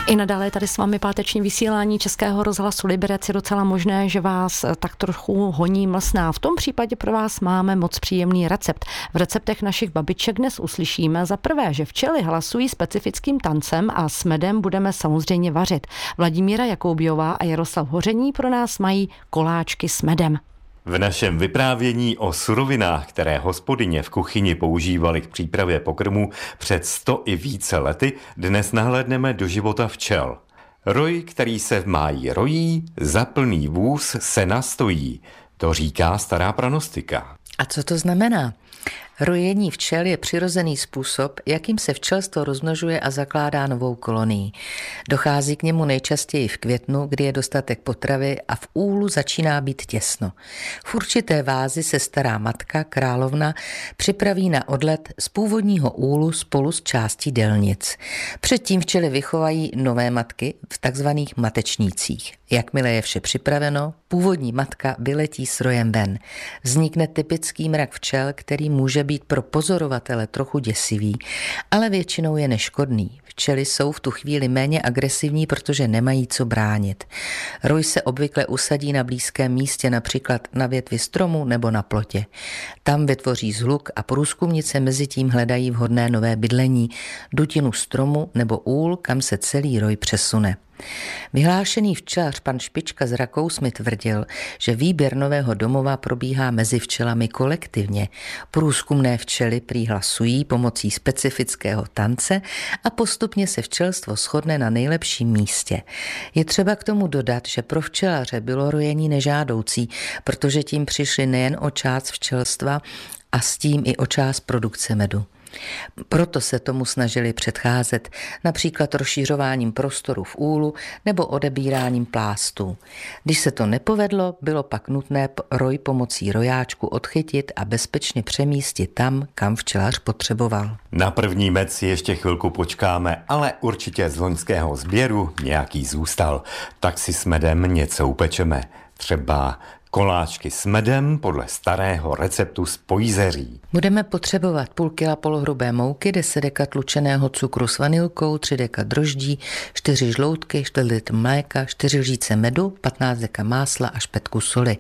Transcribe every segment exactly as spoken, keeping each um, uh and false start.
I nadále je tady s vámi páteční vysílání Českého rozhlasu Liberec. Je docela možné, že vás tak trochu honí mlsná. V tom případě pro vás máme moc příjemný recept. V receptech našich babiček dnes uslyšíme za prvé, že včely hlasují specifickým tancem a s medem budeme samozřejmě vařit. Vladimíra Jakoubiová a Jaroslav Hoření pro nás mají koláčky s medem. V našem vyprávění o surovinách, které hospodyně v kuchyni používaly k přípravě pokrmu před sto i více lety, dnes nahlédneme do života včel. Roj, který se v máji rojí, za plný vůz se nastojí. To říká stará pranostika. A co to znamená? Rojení včel je přirozený způsob, jakým se včelstvo rozmnožuje a zakládá novou kolonii. Dochází k němu nejčastěji v květnu, kdy je dostatek potravy a v úlu začíná být těsno. V určité vázi se stará matka, královna, připraví na odlet z původního úlu spolu s částí delnic. Předtím včely vychovají nové matky v takzvaných matečnících. Jakmile je vše připraveno, původní matka vyletí s rojem ven. Vznikne typický mrak včel, který může být pro pozorovatele trochu děsivý, ale většinou je neškodný. Včely jsou v tu chvíli méně agresivní, protože nemají co bránit. Roj se obvykle usadí na blízkém místě, například na větvi stromu nebo na plotě. Tam vytvoří zhluk a průzkumnice mezi tím hledají vhodné nové bydlení, dutinu stromu nebo úl, kam se celý roj přesune. Vyhlášený včelař pan Špička z Rakous mi tvrdil, že výběr nového domova probíhá mezi včelami kolektivně. Průzkumné včely prý hlasují pomocí specifického tance a postupně se včelstvo shodne na nejlepším místě. Je třeba k tomu dodat, že pro včelaře bylo rojení nežádoucí, protože tím přišli nejen o část včelstva a s tím i o část produkce medu. Proto se tomu snažili předcházet, například rozšířováním prostoru v úlu nebo odebíráním plástů. Když se to nepovedlo, bylo pak nutné roj pomocí rojáčku odchytit a bezpečně přemístit tam, kam včelař potřeboval. Na první med si ještě chvilku počkáme, ale určitě z loňského sběru nějaký zůstal. Tak si s medem něco upečeme. Třeba koláčky s medem podle starého receptu z Pojzeří. Budeme potřebovat půl kila polohrubé mouky, deset deka tlučeného cukru s vanilkou, tři deka droždí, čtyři žloutky, čtyři litry mléka, čtyři lžíce medu, patnáct deka másla a špetku soli.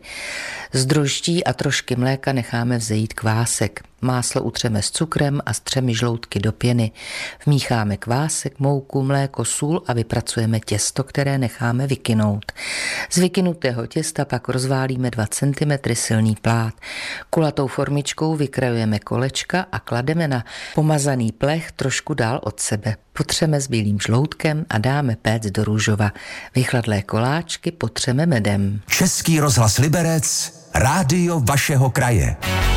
Z droždí a trošky mléka necháme vzejít kvásek. Máslo utřeme s cukrem a s třemi žloutky do pěny. Vmícháme kvásek, mouku, mléko, sůl a vypracujeme těsto, které necháme vykynout. Z vykynutého těsta pak rozválíme dva centimetry silný plát. Kulatou formičkou vykrajujeme kolečka a klademe na pomazaný plech trošku dál od sebe. Potřeme s bílým žloutkem a dáme péct do růžova. Vychladlé koláčky potřeme medem. Český rozhlas Liberec, rádio vašeho kraje.